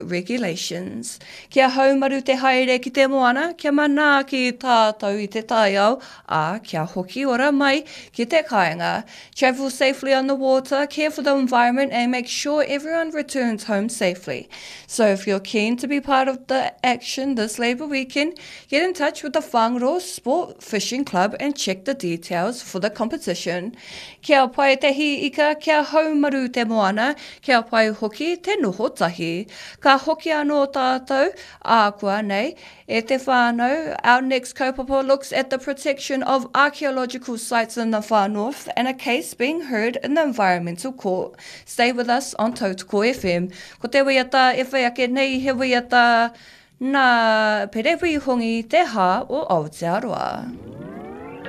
regulations. Kia haumaru te haere ki te moana, kia mana ki tātou I te taiao, kia hoki ora mai ki te kāinga. Travel safely on the water, care for the environment, and make sure everyone returns home safely. So if you're keen to be part of the action this Labour weekend, get in touch with the Whangaro Sport Fishing Club and check the details for the competition. Kia pai te hi ika, kia haumaru te moana, kia pai hoki te noho tahi. Ka hoki anō tātou, ākua nei, e te whānau. Our next kaupapa looks at the protection of archaeological sites in the Far North and a case being heard in the Environmental Court. Stay with us on Tautoko FM. Ko te waiata e whaiake nei he waiata nā perewi hongi te hā o Aotearoa.